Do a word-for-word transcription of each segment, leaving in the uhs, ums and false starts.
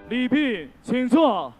礼聘，请坐。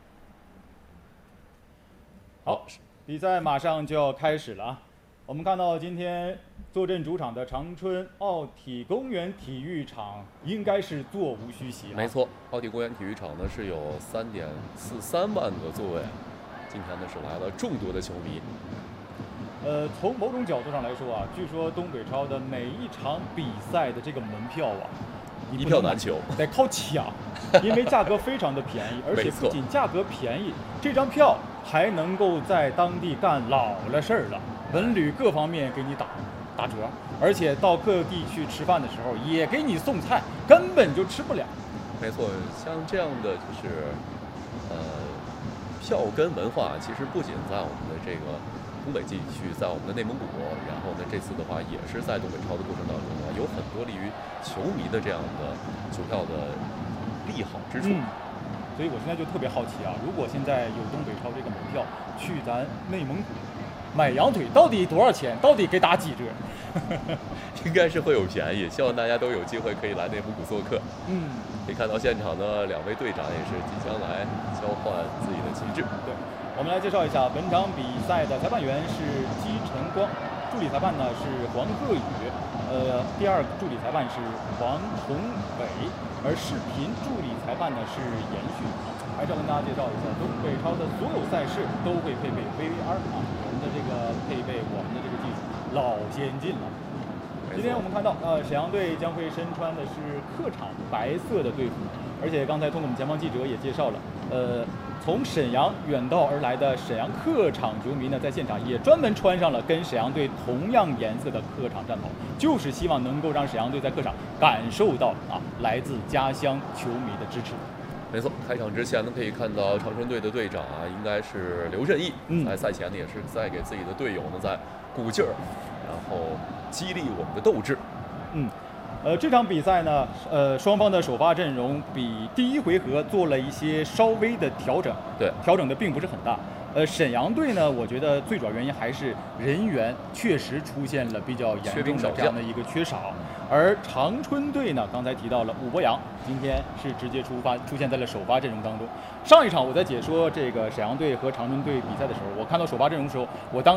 好，比赛马上就要开始了啊！我们看到今天坐镇主场的长春奥体公园体育场应该是座无虚席啊。 没错，奥体公园体育场呢是有三点四三万个座位，今天呢是来了众多的球迷。 呃，从某种角度上来说啊，据说东北超的每一场比赛的这个门票啊， 一票难求， 得靠抢，因为价格非常的便宜，而且不仅价格便宜，这张票还能够在当地干老了事儿了，文旅各方面给你打打折，而且到各地去吃饭的时候也给你送菜，根本就吃不了。 没错，像这样的就是呃票根文化，其实不仅在我们的这个东北地区，在我们的内蒙古，然后呢，这次的话也是在东北超的过程当中呢，有很多利于球迷的这样的球票的利好之处。 嗯，所以我现在就特别好奇啊，如果现在有东北超这个门票，去咱内蒙古买羊腿到底多少钱？到底给打几折？ 应该是会有便宜，希望大家都有机会可以来内蒙古做客。 嗯， 可以看到现场的两位队长也是即将来交换自己的旗帜。 对。我们来介绍一下本场比赛的裁判员是姬晨光，助理裁判呢是黄鹤宇，呃，第二助理裁判是王宏伟，而视频助理裁判呢是严旭。还是要跟大家介绍一下，东北超的所有赛事都会配备 V A R 啊，我们的这个配备，我们的这个技术老先进了。今天我们看到，呃，沈阳队将会身穿的是客场白色的队服，而且刚才通过我们前方记者也介绍了，呃。从沈阳远道而来的沈阳客场球迷呢，在现场也专门穿上了跟沈阳队同样颜色的客场战袍，就是希望能够让沈阳队在客场感受到啊来自家乡球迷的支持。 没错，开场之前呢，可以看到长春队的队长啊，应该是刘振义， 嗯， 在赛前呢也是在给自己的队友呢在鼓劲儿，然后激励我们的斗志。 嗯。呃，这场比赛呢，呃，双方的首发阵容比第一回合做了一些稍微的调整， 对， 调整的并不是很大。呃，沈阳队呢，我觉得最主要原因还是人员确实出现了比较严重的这样的一个缺少，而长春队呢，刚才提到了武博洋，今天是直接出发出现在了首发阵容当中。上一场我在解说这个沈阳队和长春队比赛的时候，我看到首发阵容的时候，我当